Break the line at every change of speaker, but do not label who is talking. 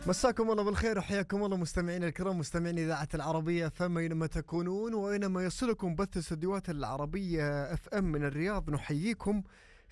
مساكم الله بالخير وحياكم الله مستمعينا الكرام، مستمعين إذاعة العربية فم أينما تكونون وأينما يصلكم بث استديوهات العربية FM من الرياض. نحييكم